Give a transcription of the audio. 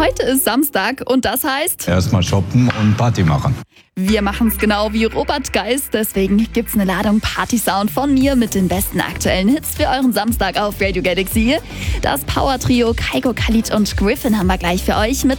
Heute ist Samstag und das heißt, Erstmal shoppen und Party machen. wir machen es genau wie Robert Geist. Deswegen gibt's eine Ladung Party-Sound von mir mit den besten aktuellen Hits für euren Samstag auf Radio Galaxy. Das Power-Trio Kygo, Khalid und Griffin haben wir gleich für euch mit